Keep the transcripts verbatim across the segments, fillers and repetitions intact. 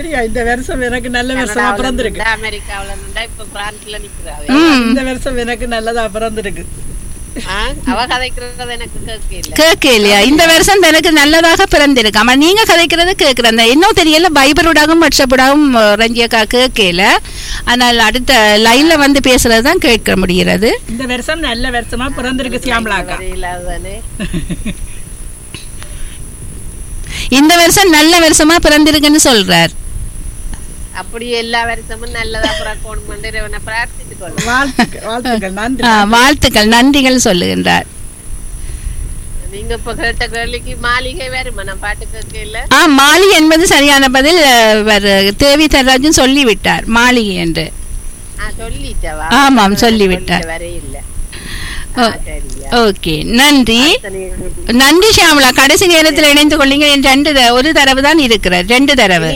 இந்த வருஷம் எனக்கு நல்ல வருஷமா பிறந்திருக்கு. அமெரிக்காவுல இருந்தா இப்ப பிரான்ஸ்ல நிக்கிறாங்க. இந்த வருஷம் எனக்கு நல்லதா பிறந்திருக்கு. அவ கதைக்கிறது எனக்கு கேட்கலையா? இந்த வருஷம் எனக்கு நல்லதாக பிறந்திருக்கு. ஆமா, நீங்க கதைக்கிறது கேட்கிறேன். இன்னும் தெரியல, பைபிளூடாகவும் வாட்ஸ்அப்பூடாகவும் ரஞ்சியக்கா கேட்கல. ஆனால் அடுத்த லைன்ல வந்து பேசுறதுதான் கேட்க முடிகிறது. இந்த வருஷம் நல்ல வருஷமா பிறந்திருக்கு சியாமலாக்கா. இந்த வருஷம் நல்ல வருஷமா பிறந்திருக்குன்னு சொல்றார். அப்படி எல்லா வருஷமும் நல்லதா பிறக்கணும் பிரார்த்தித்துக் கொள்ளும். வாழ்த்துக்கள், நன்றி. வாழ்த்துக்கள், நன்றிகள் சொல்லுகின்றார். நீங்க இப்ப கேட்ட கேள்விக்கு மாளிகை வருமா? நான் பாட்டு கேட்கல. ஆ, மாளிகை என்பது சரியான பதில். தேவி தர்ராஜன் சொல்லிவிட்டார் மாளிகை என்று. சொல்லிட்டவா? ஆமாம், சொல்லிவிட்டார். வரையில்லை. ஓகே, நன்றி. நன்றி ஷியாமலா. கடைசி நேரத்தில் இணைந்து கொள்ளீங்க. ரெண்டு ஒரு தரவு தான் இருக்கிறது. ரெண்டு தரவு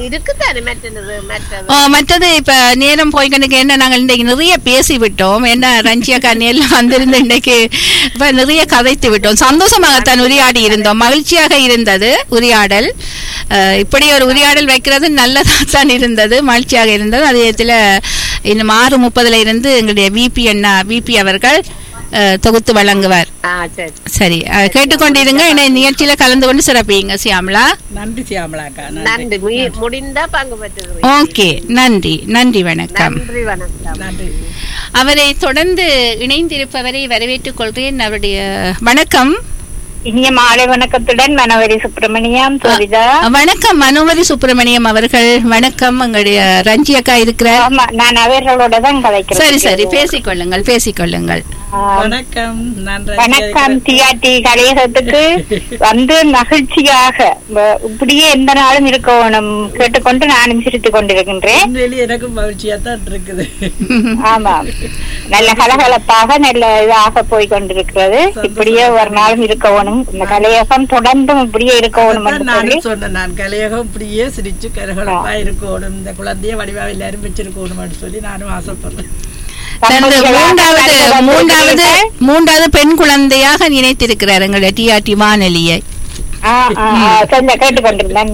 மற்றது இப்ப நேரம் போய்கனுக்கு என்ன, நாங்கள் இன்றைக்கு நிறைய பேசி விட்டோம். என்ன ரஞ்சியக்கா நேரில் வந்திருந்து இன்றைக்கு இப்ப நிறைய கதைத்து விட்டோம். சந்தோஷமாகத்தான் உரையாடி இருந்தோம். மகிழ்ச்சியாக இருந்தது உரையாடல். இப்படி ஒரு உரையாடல் வைக்கிறது நல்லதாக தான் இருந்தது, மகிழ்ச்சியாக இருந்தது. அதே நேரத்தில் இன்னும் ஆறு முப்பதுல இருந்து எங்களுடைய விபி அண்ணா விபி அவர்கள் தொகுத்து வழங்குவார். சரி, கேட்டுக்கொண்டிருங்க. நிகழ்ச்சியில கலந்து கொண்டு சிறப்பிங்க சியாமலா. நன்றி சியாமலாக்கா. நன்றி. முடிந்தா பங்கு பெற்று. ஓகே, நன்றி. நன்றி, வணக்கம். நன்றி. அவரை தொடர்ந்து இணைந்திருப்பவரை வரவேற்றுக் கொள்கிறேன். அவருடைய வணக்கம். இனிய மாலை வணக்கத்துடன் மனோவரி சுப்பிரமணியம். வணக்கம் மனோவரி சுப்பிரமணியம் அவர்கள். வணக்கம். உங்களுடைய ரஞ்சி அக்கா இருக்கிறார். நான் அவர்களோட தான் கதைக்கிறேன். சரி சரி, பேசிக்கொள்ளுங்கள் பேசிக்கொள்ளுங்கள். வணக்கம். வணக்கம். டிஆர்டி கலையகத்துக்கு வந்து மகிழ்ச்சியாக இப்படியே எந்த நாளும் இருக்கணும் கேட்டுக்கொண்டு நானும் சிரித்துக் கொண்டிருக்கின்றேன். எனக்கும் மகிழ்ச்சியா தான் இருக்குது. ஆமா, நல்ல கலகலப்பாக நல்ல இதாக போய் கொண்டிருக்கிறது. இப்படியே ஒரு நாளும் இருக்கணும். இந்த கலையகம் தொடர்ந்தும் இப்படியே இருக்கணும். சொன்னேன் நான், கலையகம் இப்படியே சிரிச்சு கலகலப்பா இருக்கணும், இந்த குழந்தைய வடிவா எல்லாரும் வச்சிருக்கணும் சொல்லி நானும் ஆசைப்படுறேன். மூன்றாவது மூன்றாவது மூன்றாவது பெண் குழந்தையாக நினைத்திருக்கிறார் எங்களுடைய டிஆர்டி வானொலியை. கேட்டுக்கொண்டிருந்தேன்.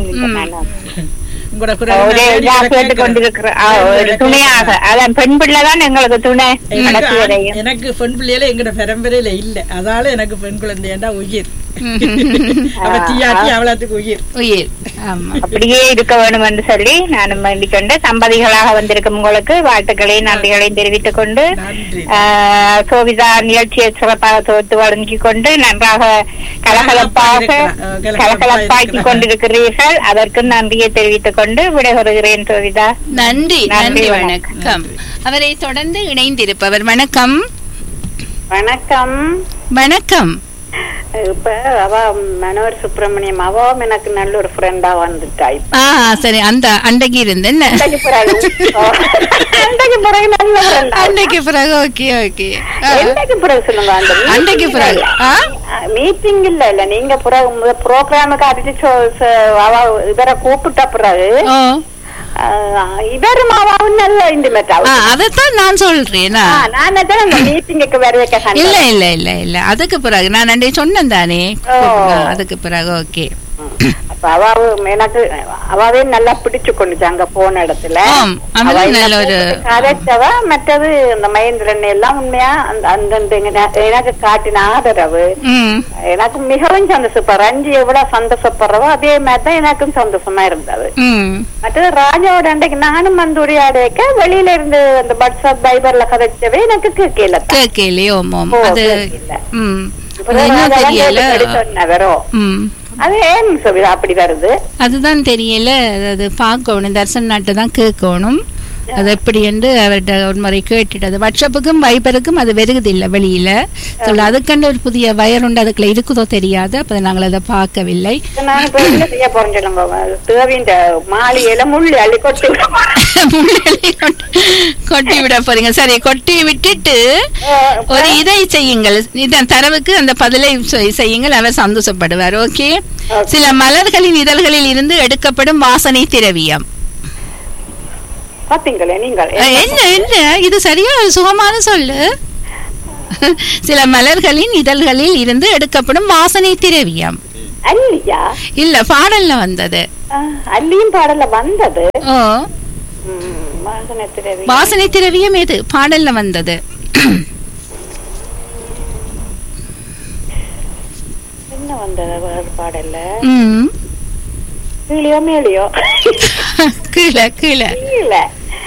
துணையாக அதான் பெண் பிள்ளைதான் எங்களுக்கு துணை. எனக்கு பெண் பிள்ளையில எங்கட பரம்பரையில இல்ல, அதால எனக்கு பெண் குழந்தையா உயிர். அப்படியே இருக்க வேண்டும் என்று சொல்லி நானும் வேண்டிக் கொண்டு தம்பதிகளாக வந்திருக்கும் உங்களுக்கு வாழ்த்துக்களையும் நன்றிகளையும் தெரிவித்துக் கொண்டு சோவிதா நிகழ்ச்சியை சிறப்பாக தொகுத்து வழங்கிக் கொண்டு நன்றாக கலகலப்பாக கலகலப்பாக்கி கொண்டிருக்கிறீர்கள். அதற்கு நன்றியை தெரிவித்துக் கொண்டு விடைபெறுகிறேன் சோவிதா. நன்றி. நன்றி, வணக்கம். அவரை தொடர்ந்து இணைந்திருப்பவர் வணக்கம். வணக்கம். வணக்கம். இப்ப அவ மனோர் சுப்பிரமணியம் அவாவும் எனக்கு நல்ல ஒரு ஃப்ரெண்டா வந்துட்டா. ஆ சரி, அந்த அன்றைக்கு இருந்து அன்றைக்கு பிறகு அன்றைக்கு பிறகு ஓகே ஓகே அன்றைக்கு பிறகு சொல்லுங்க. அந்த அன்றைக்கு பிறகு மீட்டிங் இல்ல இல்ல நீங்க பிறகு ப்ரோக்ராமுக்கு அடிச்சு அவ இவரை கூப்பிட்ட பிறகு அதத்தான் நான் சொல்றேன். இல்ல இல்ல இல்ல இல்ல அதுக்கு பிறகு நான் அன்றைக்கு சொன்னேன் தானே, அதுக்கு பிறகு ஓகே. எனக்கு அவாவே நல்லா பிடிச்சு கொண்டுச்சு அங்க போன இடத்துல. கதைச்சவ மற்றது இந்த மகேந்திரன் எல்லாம் உண்மையா அந்த எனக்கு காட்டின ஆதரவு எனக்கு மிகவும் சந்தோஷப்ப ரஞ்சி எவ்வளவு சந்தோஷப்படுறவோ அதே மாதிரிதான் எனக்கும் சந்தோஷமா இருந்தது. மற்றது ராஜாவோட அன்றைக்கு நானும் வந்து உரையாடைக்க வெளியில இருந்து அந்த வாட்ஸ்அப் பைபர்ல கதைச்சவே எனக்கு கேட்கல கேட்கலையோ அது ஏன் அப்படி வருது அதுதான் தெரியல. அது பார்க்கணும், தர்சன் நாட்டை தான் கேட்கணும் அது எப்படி என்று அவர்கிட்ட ஒரு முறை கேட்டுட்டு. அது வாட்ஸ்அப்புக்கும் வைபருக்கும் அது வருகுது இல்லை வெளியில சொல்ல. அதுக்கண்டு ஒரு புதிய வயர் உண்டு, அதுக்குள்ள இருக்குதோ தெரியாது. அப்ப நாங்கள் அதை பார்க்கவில்லை. கொட்டி விட போறீங்க. சரி, கொட்டி விட்டுட்டு ஒரு இதை செய்யுங்கள், இதன் தரவுக்கு அந்த பதிலை செய்யுங்கள், அவர் சந்தோஷப்படுவார். ஓகே. சில மலர்களின் இதழ்களில் இருந்து எடுக்கப்படும் வாசனை திரவியம் என்ன என்ன இது சரியா சுகமான சொல்லு. சில மலர்களின் இதழ்களில் இருந்து எடுக்கப்படும் வாசனை திரவியம் இல்ல பாடல்ல வந்தது. அல்லியும் பாடல வந்தது. ஓ வாசனை திரவியம். வாசனை திரவியம் எது பாடல்ல வந்தது? என்ன வந்தது பாடல்ல? ம் கீழியோ மேலியோ? கீழே கீழே கீழே.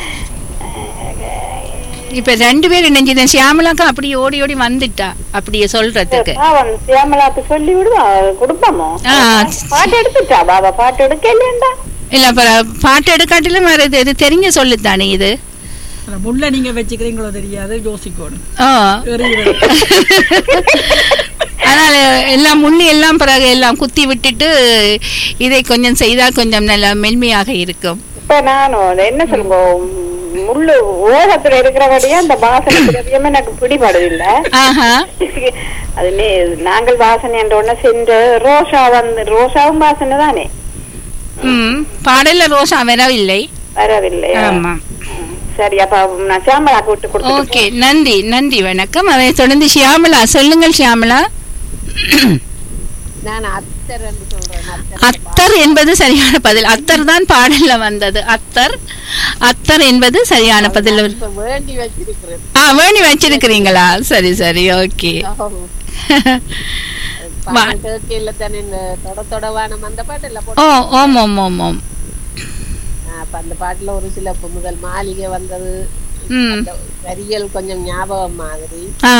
இப்ப ரெண்டு பேரும் நெஞ்சுதான். சியாமலாக்கா அப்படியே ஓடி ஓடி வந்துட்டா அப்படியே சொல்றதுக்கு. சியாமலாக்கு சொல்லி விடுவா குடுப்பமோ? பாட்டு எடுத்துட்டா பாபா? பாட்டு எடுக்க இல்லையா? இல்ல பாட்டு எடுக்காட்டிலும் வேற இது தெரிஞ்ச சொல்லுதானே இது. முள்ள நீங்க வச்சுக்கிறீங்களோ தெரியாது, யோசிக்கணும். அதனால எல்லாம் முள்ளி எல்லாம் பிறகு எல்லாம் குத்தி விட்டுட்டு இதை கொஞ்சம் செய்தால் கொஞ்சம் நல்ல மென்மையாக இருக்கும். இப்ப நானும் என்ன சொல்லுங்க, முள்ளு ஓகத்துல இருக்கிறபடியா அந்த வாசனை திரவியம் எனக்கு பிடிபடுதில்லை. அது நாங்கள் வாசனை என்ற ஒண்ணு சென்று ரோஷா வந்து ரோஷாவும் வாசனை தானே. ம் பாடல்ல ரோஷா வரவில்லை வரவில்லை. ஆமா சரி, அப்ப நான் சியாமலா கூட்டு கொடுத்து. ஓகே நன்றி நன்றி வணக்கம். அதை தொடர்ந்து சியாமலா சொல்லுங்கள். சியாமலா நான் அத்தர் என்று சொல்றேன். அத்தர் என்பது சரியான பதில். அத்தர் தான் பாடல்ல வந்தது. அத்தர் அத்தர் என்பது சரியான பதில். வேண்டி வச்சிருக்கிறேன். ஆ வேண்டி வச்சிருக்கிறீங்களா? சரி சரி ஓகே. ஓ ஓம் ஓம் ஓம் ஓம். அந்த பாட்டுல ஒரு சில முதல் மாளிகை வந்தது வரியல் கொஞ்சம் ஞாபகம் மாதிரி.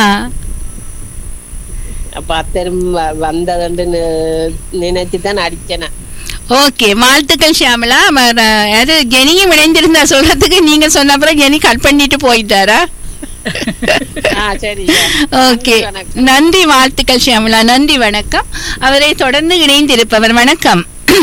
அப்ப அத்தரும் வந்ததுன்னு நினைச்சுதான் அடிச்சேன். ஓகே வாழ்த்துக்கள் ஷியாமலா. அது ஜெனியும் இணைந்திருந்தா சொல்றதுக்கு நீங்க சொன்ன அப்புறம் ஜெனி கட் பண்ணிட்டு போயிட்டாரா? ஓகே நன்றி வாழ்த்துக்கள் ஷியாமலா. நன்றி வணக்கம். அவரை தொடர்ந்து இணைந்திருப்பவர் வணக்கம்.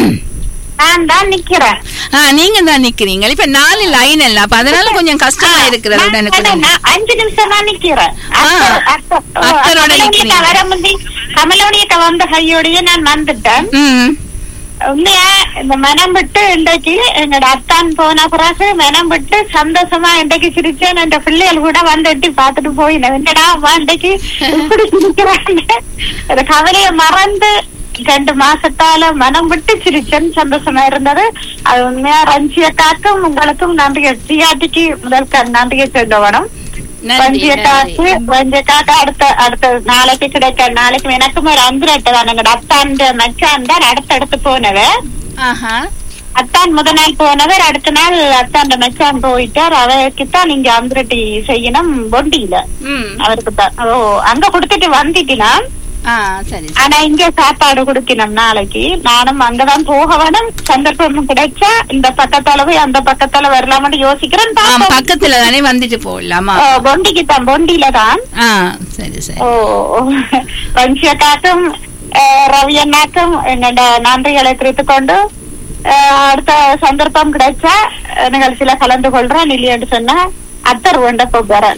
நீங்க தான் நிக்கிறீங்க. இப்ப நாலு லைன் எல்லாம் அப்ப அதனால கொஞ்சம் கஷ்டமா இருக்கிறது. அஞ்சு நிமிஷம் தான் நிக்கிறேன். அத்தரோட நிக்கிறீங்க. கமலோடைய வந்த கையோடைய நான் வந்துட்டேன். உண்மையா இந்த மனம் விட்டு இன்றைக்கு எங்களோட அத்தான் போன பிறகு மனம் விட்டு சந்தோஷமா இன்றைக்கு சிரிச்சேன். என் பிள்ளைகள் கூட வந்துட்டு பாத்துட்டு போயினேன். என்னடா இன்றைக்கு இப்படி சிரிக்கிறாங்க. அந்த கவலையை மறந்து ரெண்டு மாசத்தால மனம் விட்டு சிரிச்சேன். சந்தோஷமா இருந்தது. அது உண்மையா ரஞ்சியக்காக்கும் உங்களுக்கும் நன்றியை சியாட்டிக்கு முதல் நன்றியை சொல்ல வேணும். ரஞ்சியக்காக்கு ரஞ்சியக்காக்கு அடுத்த அடுத்த நாளைக்கு கிடைக்க நாளைக்கு எனக்கும் ஒரு அந்திரட்டை தான். எங்கட அத்தான் மச்சான் தான் அடுத்தடுத்து போனவர். அத்தான் முத நாள் போனவர் அடுத்த நாள் அத்தான் மச்சான் போயிட்டார். அவருக்குத்தான் நீங்க அந்திரட்டி செய்யணும் பொண்டியில அவருக்கு தான். ஓ அங்க கொடுத்துட்டு வந்துக்கலாம். ஆனா இங்க சாப்பாடு குடுக்கணும் நாளைக்கு. நானும் அங்கதான் போக வேணும். சந்தர்ப்பம் கிடைச்சா இந்த பக்கத்தால போய் அந்த பக்கத்தால வரலாம்னு யோசிக்கிறேன். பக்கத்துல தானே வந்துட்டு போகலாமா? பொண்டிக்கு தான் பொண்டியில தான். ஓ வஞ்சியக்காக்கும் ரவி அண்ணாக்கும் என்னோட நன்றிகளை தெரிவித்துக் கொண்டு அடுத்த சந்தர்ப்பம் கிடைச்சா நிகழ்ச்சியில கலந்து கொள்றேன். இல்லையன்னு சொன்னா அத்தர் வேண்ட போறேன்.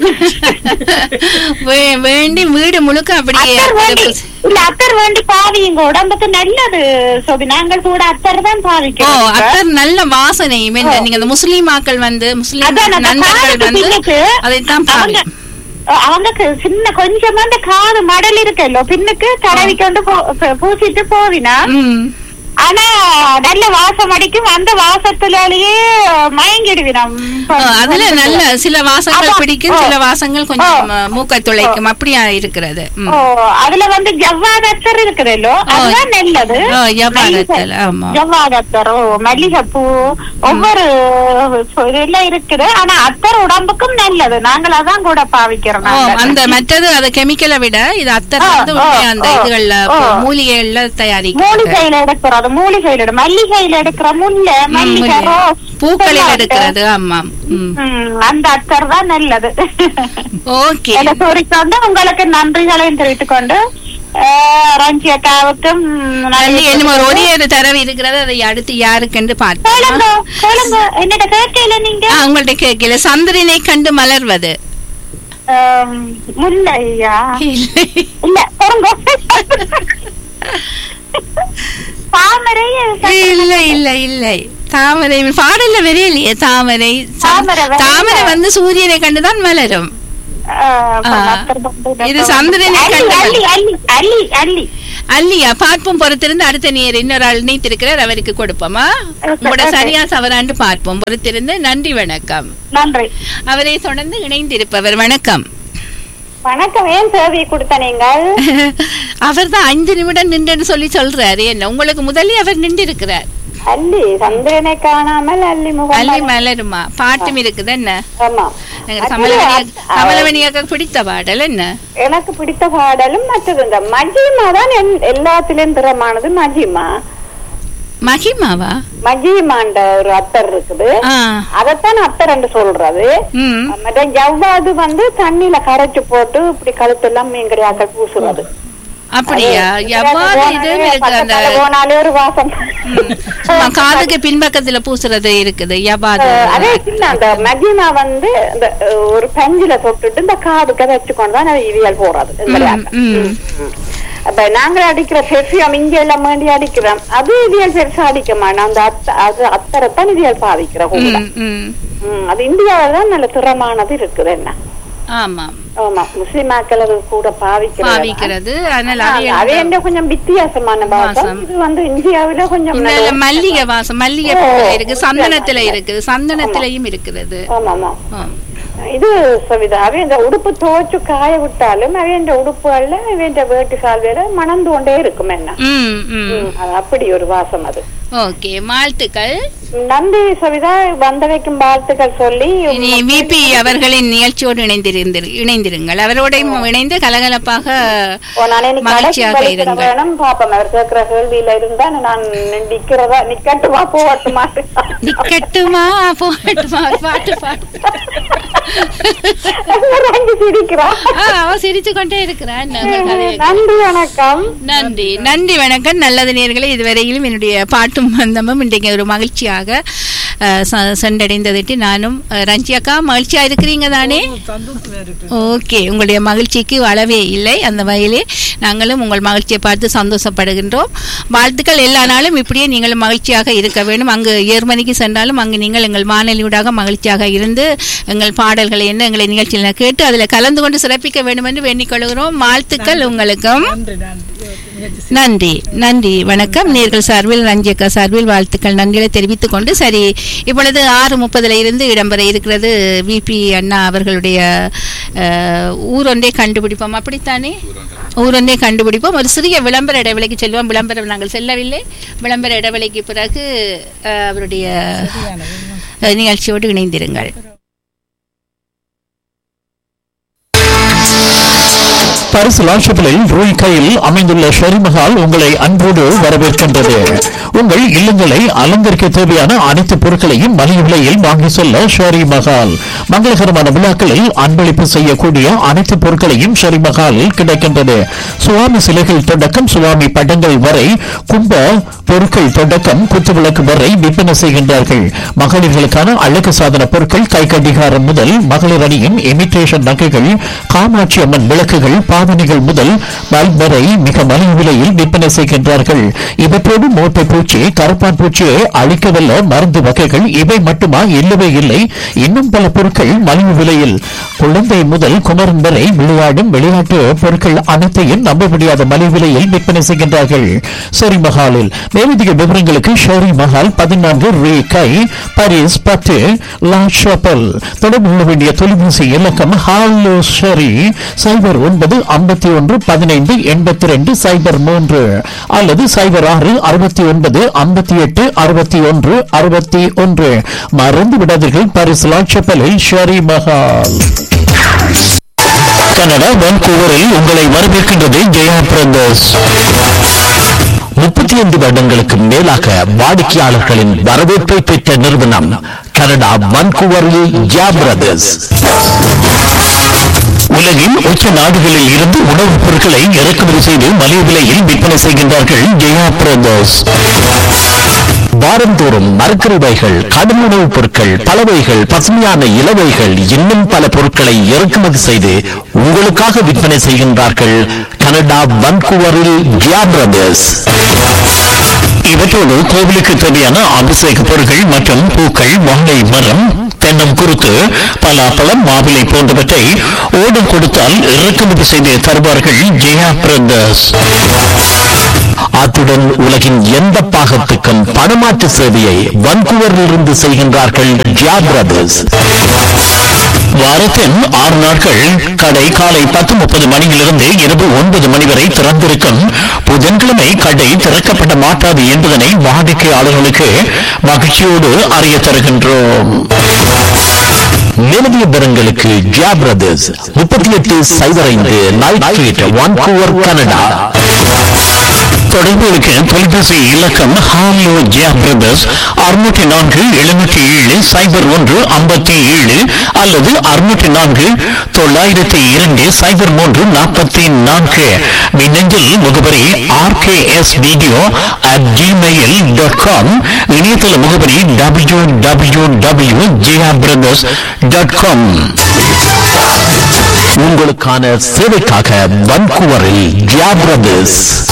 வேண்டி வீடு முழுக்க அப்படியே இல்ல அத்தர் வேண்டி பாவிங்க உடம்புக்கு நல்லது. சோபி நாங்கள் கூட அத்தர் தான் பாவிக்கிறோம். அத்தர் நல்ல வாசனை. நீங்க அந்த முஸ்லீம் ஆக்கள் வந்து முஸ்லீம் நண்பர்கள் வந்து அதைத்தான் பாவி. அவங்க சின்ன கொஞ்சமா அந்த காது மடல் இருக்கല്ലോ பின்னுக்கு தடவி கொண்டு பூசிட்டு போவினா. ஆனா நல்ல வாசம் அடிக்கும். அந்த வாசத்திலேயே மயங்கிடுவினம். அதுல நல்ல சில வாசங்கள் பிடிக்கும், சில வாசங்கள் கொஞ்சம் மூக்க துளைக்கும். அப்படியா இருக்கிறது. அதுல வந்து ஜவ்வாதத்தர் இருக்குதல்லோ அதுதான் நல்லது. ஜவ்வாதத்தரோ மல்லிகைப்பூ ஒவ்வொரு இதெல்லாம் இருக்குது. ஆனா அத்தர் உடம்புக்கும் நல்லது. நாங்கள் அதான் கூட பாவிக்கிறோம். அந்த மற்றது அது கெமிக்கலை விட இது அத்தர் வந்து அந்த இதுகள்ல மூலிகைகள்ல தயாரிக்கும். மூலிகையில எடுக்கிறோம். மூலிகையில மல்லிகையில எடுக்கிற முல்ல மல்லிகை பூக்களில் எடுக்கிறது. ஆமா அந்த அத்தர் தான் நல்லது. ஓகே வந்து உங்களுக்கு நன்றிகளையும் தெரிவித்துக் கொண்டு ரஞ்சி அக்காவுக்கும் என்னமோ ஒரு தரவு இருக்கிறது. அதை அடுத்து யாருக்கென்று பார்த்தோம். என்னோட கேட்கல நீங்க உங்கள்ட்ட கேட்கல. சந்திரனை கண்டு மலர்வது முல்லையா? இல்ல தாமரை. இல்ல இல்ல இல்லை தாமரை பாடல்ல வரையிலையே. தாமரை தாமரை வந்து சூரியனை கண்டுதான் மலரும். இது சந்திரனை கண்டு அல்லியா பார்ப்போம், பொறுத்திருந்து அடுத்த நேர் இன்னொரு ஆள் நீத்திருக்கிறார், அவருக்கு கொடுப்போமா? உங்களோட சரியா சவராண்டு பார்ப்போம், பொறுத்திருந்து. நன்றி, வணக்கம். நன்றி. அவரை தொடர்ந்து இணைந்திருப்பவர். வணக்கம். வணக்கம். ஏன் சேவையை கொடுத்த நீங்கள்? அவர் தான் ஐந்து நிமிடம் நின்று சொல்லி சொல்றாரு. என்ன உங்களுக்கு முதலே அவர் நின்று இருக்கிறார். அல்லி சந்திரனை காணாமல் அல்லி முகம் அல்லி மலருமா பாட்டும் இருக்குது. என்ன ஆமா, கமலவணியாக பிடித்த பாடல் என்ன? எனக்கு பிடித்த பாடலும் மற்றது இந்த மஜிமா தான் எல்லாத்திலும் திறமானது. மஜிமா மகிமாவா? மஜிமாண்ட ஒரு அத்தர் இருக்குது, அதத்தான் அத்தர் என்று சொல்றது. மற்ற ஜவ்வாது வந்து தண்ணியில கரைச்சு போட்டு இப்படி கழுத்து எல்லாம் மீன்கறியாக்கள் பூசுறது. அப்படியா? போனாலே ஒரு வாசம். காதுக்கு பின்பக்கத்துல பூசுறது இருக்குது யபாது. அதே அந்த மஜிமா வந்து இந்த ஒரு பஞ்சில தொட்டுட்டு இந்த காதுக்கு வச்சுக்கொண்டுதான் இவியல் போறது. அப்ப நாங்க அடிக்கிற பெர்ஃபியூம் இங்க எல்லாம் வேண்டி அடிக்கிறோம், அது இவியல் பெருசா அடிக்க மாட்டோம். அந்த அது அத்தரைத்தான் இவியல் பாவிக்கிறோம். அது இந்தியாவில தான் நல்ல திறமானது இருக்குது. என்ன ஆமா ஆமா, முஸ்லிமாக்கள் அது கூட பாவிக்கிறது. அதே கொஞ்சம் வித்தியாசமான வாசம். இது வந்து இந்தியாவில கொஞ்சம் மல்லிகை வாசம், மல்லிகை இருக்கு, சந்தனத்துல இருக்குது, சந்தனத்திலையும் இருக்கிறது. ஆமா ஆமா. இது சவிதா அவை இந்த உடுப்பு துவைச்சு காய விட்டாலும் அவை இந்த உடுப்புகள்ல இந்த வேட்டு சால்வேல மணந்து கொண்டே இருக்கும். என்ன அப்படி ஒரு வாசம் அது. ஓகே, வாழ்த்துக்கள். நன்றி சவிதா, வந்த வைக்கும் வாழ்த்துக்கள் சொல்லி விபி அவர்களின் நிகழ்ச்சியோடு இணைந்திருந்து இணைந்திருங்கள். அவரோட இணைந்து கலகலப்பாக மகிழ்ச்சியாக இருங்கள். பாப்போம், அவர் கேட்கிற கேள்வியில இருந்தா நான் நிக்கிறதா நிக்கட்டுமா போகட்டுமா நிக்கட்டுமா போகட்டுமா பாட்டு பாட்டு அவ சிரிச்சு கொண்டே இருக்கிறான். நன்றி வணக்கம். நன்றி நன்றி வணக்கம். நல்லது நேயர்களே, இதுவரையிலும் என்னுடைய பாட்டும் மந்தமும் இன்றைக்கு ஒரு மகிழ்ச்சியாக சென்றடைந்ததற்கு நானும் ரஞ்சியக்கா மகிழ்ச்சியா இருக்கிறீங்க தானே? ஓகே, உங்களுடைய மகிழ்ச்சிக்கு அளவே இல்லை. அந்த வகையிலே நாங்களும் உங்கள் மகிழ்ச்சியை பார்த்து சந்தோஷப்படுகின்றோம். வாழ்த்துக்கள். எல்லா நாளும் இப்படியே நீங்களும் மகிழ்ச்சியாக இருக்க வேண்டும். அங்கு ஏர்மனிக்கு சென்றாலும் அங்கு நீங்கள் எங்கள் வானொலியூடாக மகிழ்ச்சியாக இருந்து எங்கள் பாடல்களை என்ன எங்களை நிகழ்ச்சியில் கேட்டு அதில் கலந்து கொண்டு சிறப்பிக்க வேண்டும் என்று வேண்டிக் கொள்கிறோம். வாழ்த்துக்கள் உங்களுக்கும். நன்றி நன்றி வணக்கம். நேர்கள் சார்பில் ரஞ்சியக்கா சார்பில் வாழ்த்துக்கள் நன்றிகளை தெரிவித்துக் கொண்டு, சரி இப்பொழுது ஆறு முப்பதுல இருந்து இடம்பெற இருக்கிறது விபி அண்ணா அவர்களுடைய ஊரொன்றை கண்டுபிடிப்போம். அப்படித்தானே? ஊரொன்றை கண்டுபிடிப்போம். ஒரு சிறிய விளம்பர இடைவெளிக்கு செல்வோம். விளம்பரம் நாங்கள் செல்லவில்லை. விளம்பர இடைவெளிக்கு பிறகு அவருடைய நிகழ்ச்சியோடு இணைந்திருங்கள். பாரிஸ் லாஷப்பிளில் ரூய் கையில் அமைந்துள்ள ஷெரி மஹால் உங்களை அன்போடு வரவேற்கின்றது. உங்கள் இல்லங்களை அலங்கரிக்க தேவையான அனைத்து பொருட்களையும் மலிவு விலையில் வாங்கி செல்ல ஷெரி மஹால். மங்களகரமான விழாக்களில் அன்பளிப்பு செய்யக்கூடிய அனைத்து பொருட்களையும் ஷெரி மஹாலில் கிடைக்கின்றது. சுவாமி சிலைகள் தொடக்கம் சுவாமி படங்கள் வரை, கும்ப பொருட்கள் தொடக்கம் குத்துவிளக்கு வரை விற்பனை செய்கின்றார்கள். மகளிர்களுக்கான அழகு சாதன பொருட்கள், கை கடிகாரம் முதல் மகளிர் அணியின் இமிட்டேஷன் நகைகள், காமாட்சி அம்மன் விளக்குகள், பாவனைகள் முதல் பல்ப் வரை மிக மலிவு விலையில் விற்பனை செய்கின்றார்கள். இவற்றோடு மோட்டை பூச்சி, கருப்பான் பூச்சியை அழிக்கவல்ல மருந்து வகைகள் இவை மட்டுமா? இல்லவே இல்லை, இன்னும் பல பொருட்கள் மலிவு விலையில். குழந்தை முதல் குமரன் வரை விளையாடும் விளையாட்டு பொருட்கள் அனைத்தையும் நம்ப முடியாத மலிவு விலையில் விற்பனை செய்கின்றார்கள் ஷெரி மஹாலில். மேலதிக விவரங்களுக்கு ஷெரி மஹால் பதினான்கு ரே கை, பாரிஸ் பத்து லா ஷாப்பல். தொடர்பு கொள்ள வேண்டிய தொலைபேசி இலக்கம் ஹாலோ ஷெரி சைபர் ஒன்பது ஐம்பத்தி ஒன்று பதினைந்து எண்பத்தி ரெண்டு சைபர் மூன்று அல்லது சைபர் ஆறு அறுபத்தி ஒன்பது ஐம்பத்தி எட்டு அறுபத்தி ஒன்று அறுபத்தி ஒன்று. மறந்து விடாதீர்கள், பாரிஸ் லாட்சப்பலில் ஷெரி மஹால். கனடா வான்கூவரில் உங்களை வரவேற்கின்றது ஜெயா பிரதர்ஸ். முப்பத்தி ஐந்து வருடங்களுக்கு மேலாக வாடிக்கையாளர்களின் வரவேற்பை பெற்ற நிறுவனம் கனடா வான்கூவரில் ஜெயா பிரதர்ஸ். உலகின் உச்ச நாடுகளில் இருந்து உணவுப் பொருட்களை இறக்குமதி செய்து மலிவு விலையில் விற்பனை செய்கின்றார்கள் ஜெயா பிரதர்ஸ். வாரந்தோறும் மரக்கறிவைகள், கடும் உணவுப் பொருட்கள், பலவைகள், பசுமையான இலவைகள், இன்னும் பல பொருட்களை இறக்குமதி செய்து உங்களுக்காக விற்பனை செய்கின்றார்கள் கனடா வான்கூவரில் ஜெயா பிரதர்ஸ். இவற்றோடு கோவிலுக்கு தேவையான அபிஷேக பொருட்கள் மற்றும் பூக்கள், வாழை மரம், தென்னம் குருத்து பலாப்பழம் மாவிலை போன்றவற்றை ஓடம் கொடுத்தால் இறக்குமதி செய்து தருவார்கள் ஜெயா பிரதர்ஸ். அத்துடன் உலகின் எந்த பாகத்துக்கும் பணமாற்று சேவையை வன்கூவரில் இருந்து செய்கின்றார்கள் ஜெயா பிரதர்ஸ். வாரத்தின் ஆறு நாட்கள் கடை காலை பத்து முப்பது மணியிலிருந்து இரவு ஒன்பது மணி வரை திறந்திருக்கும். புதன்கிழமை கடை திறக்கப்பட மாட்டாது என்பதனை வாடிக்கையாளர்களுக்கு மகிழ்ச்சியோடு அறிய தருகின்றோம். நிலவிய பெறங்களுக்கு ஜெயா பிரதர்ஸ் முப்பத்தி எட்டு சைபர் ஐந்து நைட் ஸ்ட்ரீட் வான்கூவர் கனடா. தொடர்புகளுக்கு தொலைபேசி இலக்கம் ஹாலோ ஜெயா பிரதர்ஸ் அறுநூற்றி நான்கு எழுநூற்றி ஏழு சைபர் ஒன்று ஐம்பத்தி ஏழு அல்லது அறுநூற்றி நான்கு தொள்ளாயிரத்தி இரண்டு சைபர் மூன்று நாற்பத்தி நான்கு. மின்னஞ்சல் முகவரி R K S video at Gmail dot com. இணையதள முகவரி W W W Jaya brothers dot com. உங்களுக்கான சேவைக்காக வன்கூவரில் ஜெயா பிரதர்ஸ்.